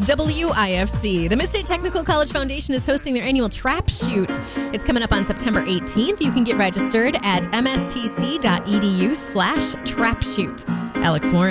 WIFC. The Mid-State Technical College Foundation is hosting their annual Trap Shoot. It's coming up on September 18th. You can get registered at mstc.edu/trapshoot. Alex Warren.